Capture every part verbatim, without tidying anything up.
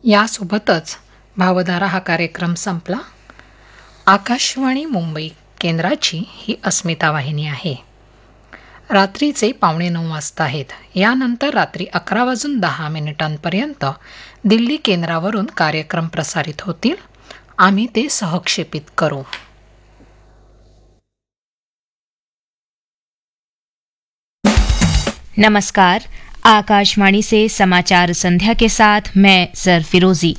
यासोबतच भावधारा हा कार्यक्रम संपला. आकाशवाणी मुंबई केंद्राची ही अस्मिता वाहिनी आहे. रात्रीचे पावणे नऊ वाजता आहेत. यानंतर रात्री अकरा वाजून दहा मिनिटांपर्यंत दिल्ली केंद्रावरून कार्यक्रम प्रसारित होतील. आम्ही ते सहक्षेपित करू. नमस्कार. आकाशवाणी से समाचार संध्या के साथ मैं जर फिरोजी.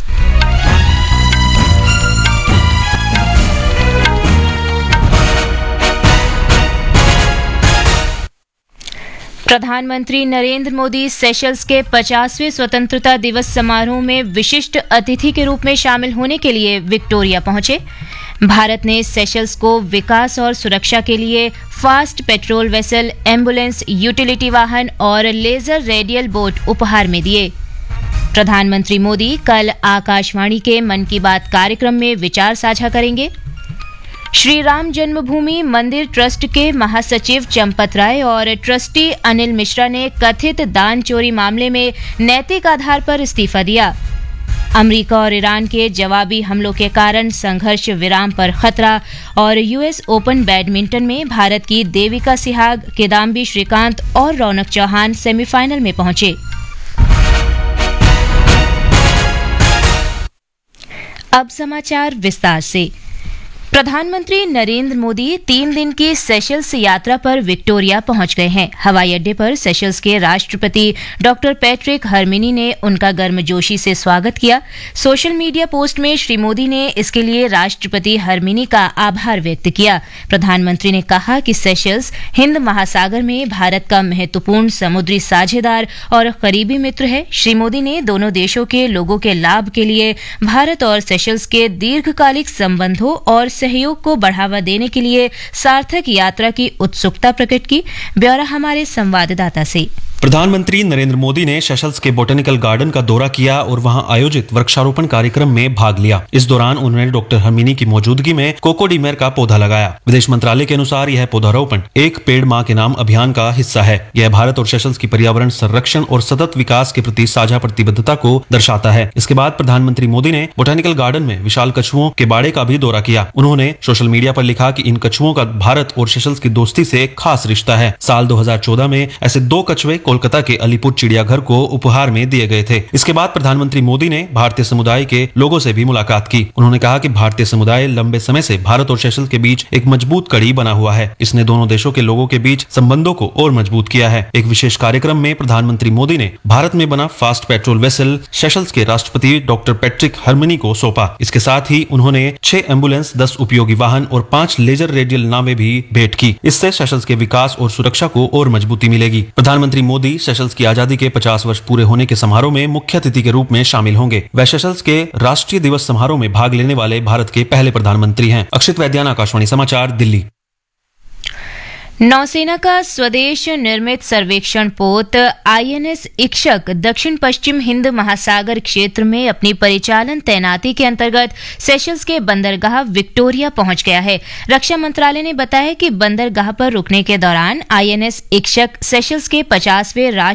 प्रधानमंत्री नरेंद्र मोदी सेशल्स के पचासवें स्वतंत्रता दिवस समारोह में विशिष्ट अतिथि के रूप में शामिल होने के लिए विक्टोरिया पहुंचे. भारत ने सेशल्स को विकास और सुरक्षा के लिए fast patrol vessel, ambulance, utility वाहन और लेजर रेडियल बोट उपहार में दिए. प्रधानमंत्री मोदी कल आकाशवाणी के मन की बात कार्यक्रम में विचार साझा करेंगे. श्री राम जन्मभूमि मंदिर ट्रस्ट के महासचिव चंपत राय और ट्रस्टी अनिल मिश्रा ने कथित दान चोरी मामले में नैतिक आधार पर इस्तीफा दिया. अमेरिका और ईरान के जवाबी हमलों के कारण संघर्ष विराम पर खतरा. और यूएस ओपन बैडमिंटन में भारत की देविका सिहाग, किदाम्बी श्रीकांत और रौनक चौहान सेमीफाइनल में पहुंचे. अब समाचार विस्तार से. प्रधानमंत्री नरेंद्र मोदी तीन दिन की सेशल्स यात्रा पर विक्टोरिया पहुंच गए हैं. हवाई अड्डे पर सेशल्स के राष्ट्रपति डॉक्टर पैट्रिक हरमिनी ने उनका गर्मजोशी से स्वागत किया. सोशल मीडिया पोस्ट में श्री मोदी ने इसके लिए राष्ट्रपति हरमिनी का आभार व्यक्त किया. प्रधानमंत्री ने कहा कि सेशल्स हिंद महासागर में भारत का महत्वपूर्ण समुद्री साझेदार और करीबी मित्र है. श्री मोदी ने दोनों देशों के लोगों के लाभ के लिए भारत और सेशल्स के दीर्घकालिक संबंधों और सहयोग को बढ़ावा देने के लिए सार्थक यात्रा की उत्सुकता प्रकट की. ब्यौरा हमारे संवाददाता से. प्रधानमंत्री नरेंद्र मोदी ने सेशल्स के बोटेनिकल गार्डन का दौरा किया और वहां आयोजित वृक्षारोपण कार्यक्रम में भाग लिया. इस दौरान उन्होंने डॉक्टर हरमिनी की मौजूदगी में कोकोडीमेर का पौधा लगाया. विदेश मंत्रालय के अनुसार यह पौधारोपण एक पेड़ मां के नाम अभियान का हिस्सा है. यह भारत और सेशल्स की पर्यावरण संरक्षण और सतत विकास के प्रति साझा प्रतिबद्धता को दर्शाता है. इसके बाद प्रधानमंत्री मोदी ने बोटेनिकल गार्डन में विशाल कछुओं के बाड़े का भी दौरा किया. उन्होंने सोशल मीडिया पर लिखा कि इन कछुओं का भारत और सेशल्स की दोस्ती से खास रिश्ता है. साल दो हजार चौदह में ऐसे दो कछुए कोलकाता के अलीपुर चिड़ियाघर को उपहार में दिए गए थे. इसके बाद प्रधानमंत्री मोदी ने भारतीय समुदाय के लोगों से भी मुलाकात की. उन्होंने कहा कि भारतीय समुदाय लंबे समय से भारत और सेशल्स के बीच एक मजबूत कड़ी बना हुआ है. इसने दोनों देशों के लोगों के बीच संबंधों को और मजबूत किया है. एक विशेष कार्यक्रम में प्रधानमंत्री मोदी ने भारत में बना फास्ट पेट्रोल वेसल सेशल्स के राष्ट्रपति डॉक्टर पैट्रिक हरमिनी को सौंपा. इसके साथ ही उन्होंने छह एम्बुलेंस, दस उपयोगी वाहन और पांच लेजर रेडियल नावें भी भेंट की. इससे सेशल्स के विकास और सुरक्षा को और मजबूती मिलेगी. प्रधानमंत्री मोदी सेशल्स की आजादी के पचास वर्ष पूरे होने के समारोह में मुख्य अतिथि के रूप में शामिल होंगे. वे सेशल्स के राष्ट्रीय दिवस समारोह में भाग लेने वाले भारत के पहले प्रधानमंत्री हैं. अक्षित वैद्यान, आकाशवाणी समाचार, दिल्ली. नौसेना का स्वदेश निर्मित सर्वेक्षण पोत आईएनएस इक्षक दक्षिण पश्चिम हिंद महासागर क्षेत्र में अपनी परिचालन तैनाती के अंतर्गत सेशल्स के बंदरगाह विक्टोरिया पहुंच गया है. रक्षा मंत्रालय ने बताया कि बंदरगाह पर रुकने के दौरान आईएनएस इक्षक सेशल्स के पचासवें